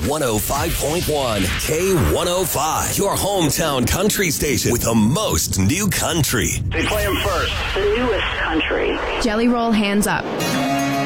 105.1 K105, your hometown country station with the most new country. They play them first. The newest country. Jelly Roll Hands Up.